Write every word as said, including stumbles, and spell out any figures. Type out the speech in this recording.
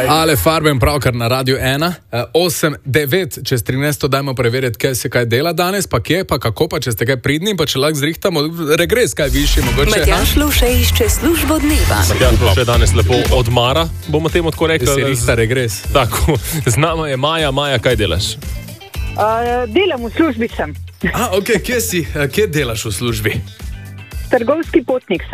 Ale Farben pravkar na Radiu ena, osem devet čez trinajst, dajmo preveriti, kaj se kaj dela danes, pa kje, pa kako, pa če ste kaj pridni, pa če lahko zrihtamo regres, kaj višji mogoče. Matjaž Luše išče službo dneva. Matjaž Luše danes lepo odmara, bomo temu tako rekli. Se rihta regres. Tako, z nama je Maja. Maja, kaj delaš? Uh, delam v službi sem. A, ok, kje si, kje delaš v službi? Trgovski potnik sem.